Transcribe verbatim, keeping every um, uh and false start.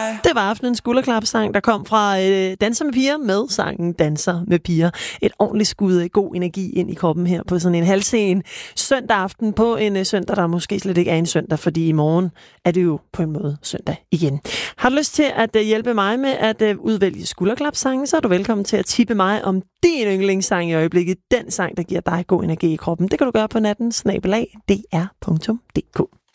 dig. Det var aftenens skulderklapsang, der kom fra øh, Danser med piger med sangen Danser med piger. Et ordentligt skud af god energi ind i kroppen her på sådan en halvsen søndag aften på en øh, søndag, der måske slet ikke er en søndag, fordi i morgen er det jo på en måde søndag igen. Har du lyst til at øh, hjælpe mig med at øh, udvælge skulderklapsangen, så er du velkommen til at tippe mig om din yndlingssang i øjeblikket. Den sang, der giver dig god energi i kroppen. Det kan du gøre på natten snabel-a d r punktum d k.